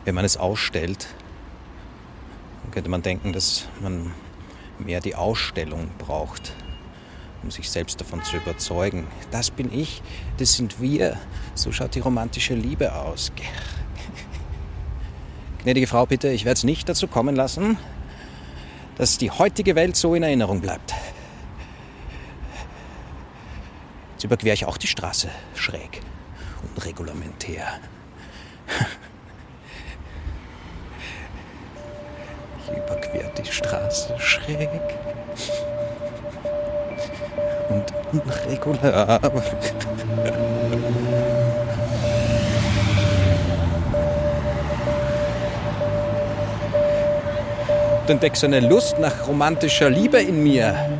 Wenn man es ausstellt, dann könnte man denken, dass man mehr die Ausstellung braucht, um sich selbst davon zu überzeugen. Das bin ich, das sind wir. So schaut die romantische Liebe aus. Gnädige Frau, bitte, ich werde es nicht dazu kommen lassen, dass die heutige Welt so in Erinnerung bleibt. Jetzt überquere ich auch die Straße schräg und regulamentär. Ich überquere die Straße schräg und unregulär. Du entdeckst eine Lust nach romantischer Liebe in mir.